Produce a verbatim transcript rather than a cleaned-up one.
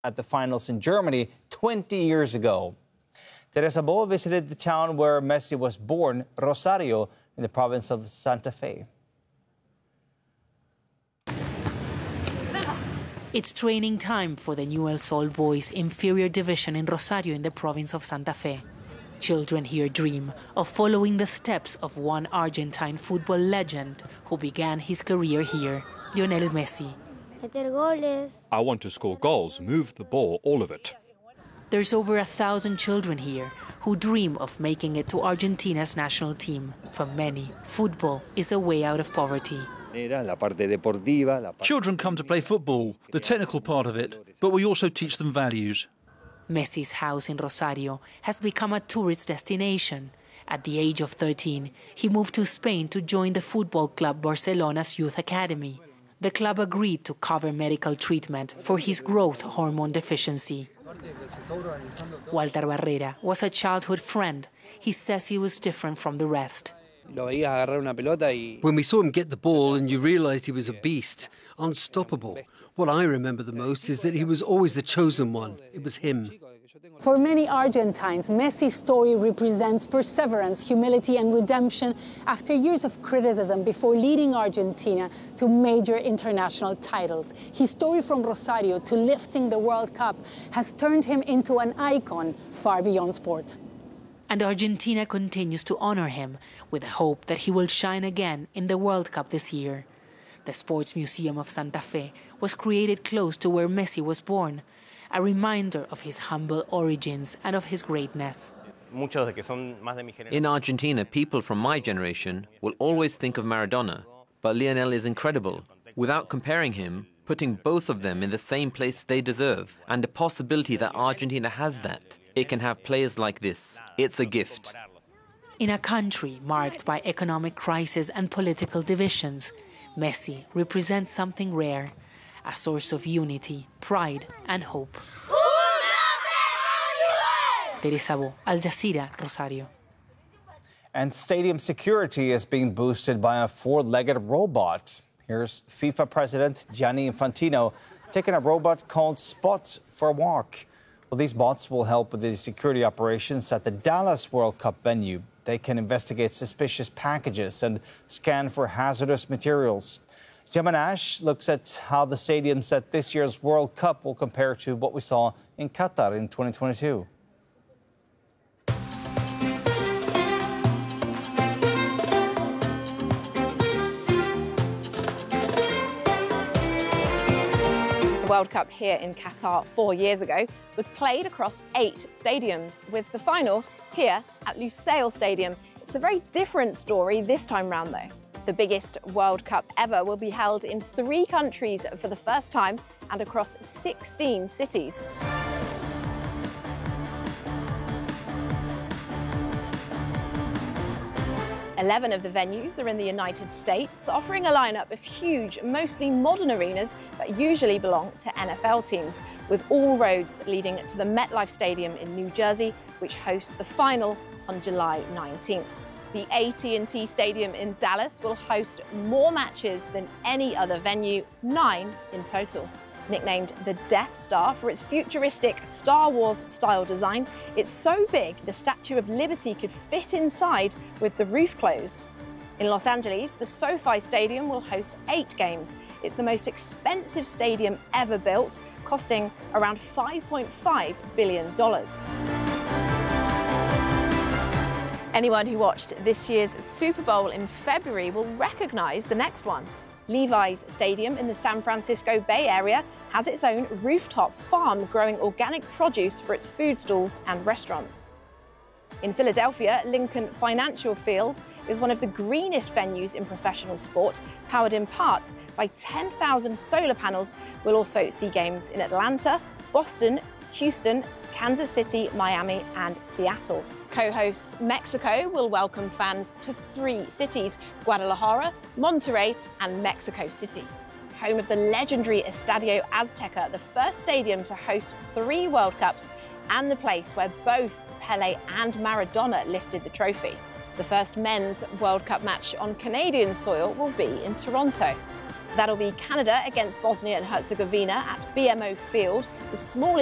at the finals in Germany twenty years ago. Teresa Bo visited the town where Messi was born, Rosario, in the province of Santa Fe. It's training time for the New El Sol Boys inferior division in Rosario in the province of Santa Fe. Children here dream of following the steps of one Argentine football legend who began his career here, Lionel Messi. I want to score goals, move the ball, all of it. There's over a thousand children here who dream of making it to Argentina's national team. For many, football is a way out of poverty. Children come to play football, the technical part of it, but we also teach them values. Messi's house in Rosario has become a tourist destination. At the age of thirteen, he moved to Spain to join the football club Barcelona's youth academy. The club agreed to cover medical treatment for his growth hormone deficiency. Walter Barrera was a childhood friend. He says he was different from the rest. When we saw him get the ball and you realised he was a beast, unstoppable, what I remember the most is that he was always the chosen one. It was him. For many Argentines, Messi's story represents perseverance, humility and redemption after years of criticism before leading Argentina to major international titles. His story from Rosario to lifting the World Cup has turned him into an icon far beyond sport. And Argentina continues to honor him with the hope that he will shine again in the World Cup this year. The Sports Museum of Santa Fe was created close to where Messi was born, a reminder of his humble origins and of his greatness. In Argentina, people from my generation will always think of Maradona, but Lionel is incredible. Without comparing him, putting both of them in the same place they deserve, and the possibility that Argentina has that. It can have players like this. It's a gift. In a country marked by economic crisis and political divisions, Messi represents something rare, a source of unity, pride and hope. Teresa Bo, Al Jazeera, Rosario. And stadium security is being boosted by a four-legged robot. Here's FIFA President Gianni Infantino taking a robot called Spot for a walk. Well, these bots will help with the security operations at the Dallas World Cup venue. They can investigate suspicious packages and scan for hazardous materials. Gemma Nash looks at how the stadiums at this year's World Cup will compare to what we saw in Qatar in twenty twenty-two. The World Cup here in Qatar four years ago was played across eight stadiums, with the final here at Lusail Stadium. It's a very different story this time round though. The biggest World Cup ever will be held in three countries for the first time and across sixteen cities. Eleven of the venues are in the United States, offering a lineup of huge, mostly modern arenas that usually belong to N F L teams, with all roads leading to the MetLife Stadium in New Jersey, which hosts the final on July nineteenth. The A T and T Stadium in Dallas will host more matches than any other venue, nine in total. Nicknamed the Death Star for its futuristic Star Wars-style design, it's so big the Statue of Liberty could fit inside with the roof closed. In Los Angeles, the SoFi Stadium will host eight games. It's the most expensive stadium ever built, costing around five point five billion dollars. Anyone who watched this year's Super Bowl in February will recognize the next one. Levi's Stadium in the San Francisco Bay Area has its own rooftop farm growing organic produce for its food stalls and restaurants. In Philadelphia, Lincoln Financial Field is one of the greenest venues in professional sport, powered in part by ten thousand solar panels. We'll also see games in Atlanta, Boston, Houston, Kansas City, Miami and Seattle. Co-hosts Mexico will welcome fans to three cities, Guadalajara, Monterrey and Mexico City. Home of the legendary Estadio Azteca, the first stadium to host three World Cups and the place where both Pelé and Maradona lifted the trophy. The first men's World Cup match on Canadian soil will be in Toronto. That'll be Canada against Bosnia and Herzegovina at B M O Field, the smallest